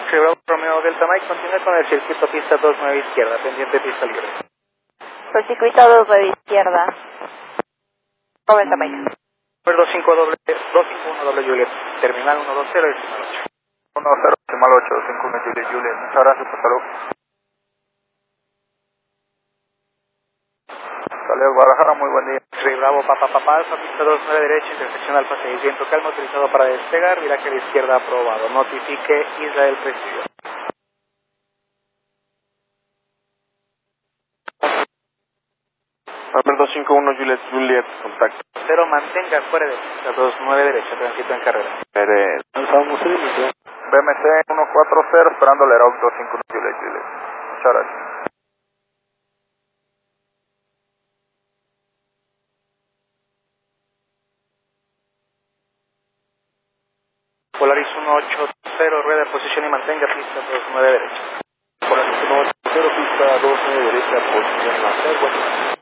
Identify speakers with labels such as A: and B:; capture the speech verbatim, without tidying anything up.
A: Bravo Romeo Delta Mike, continúa con el circuito pista dos nueve izquierda, pendiente pista libre.
B: Por circuito dos nueve izquierda. Delta Mike.
A: dos cinco uno doble Juliet, terminal uno dos cero, decimal ocho.
C: uno cero, decimal ocho, cinco uno Juliet, Juliet. Muchas gracias, por salud. Saludos, Guadalajara, muy buen día.
A: X-Ray Bravo Papa Papa Alfa, pista dos nueve derecha, intersección Alfa seis, viento calma autorizado para despegar, viraje de izquierda aprobado, notifique Israel Presidio.
C: Papel dos cinco uno Juliet, Juliet, contacto.
A: Cero, mantenga fuera de pista dos nueve derecha, transito en carrera.
C: Eres
A: Alfa uno seis,
C: B M C uno cuatro cero, esperando el Aerox dos cinco uno Juliet, Juliet. Muchas gracias.
A: Polaris uno ocho cero, rueda de posición y mantenga pista dos nueve derecha.
C: Polaris uno ocho cero, pista dos nueve derecha, posición y mantenga.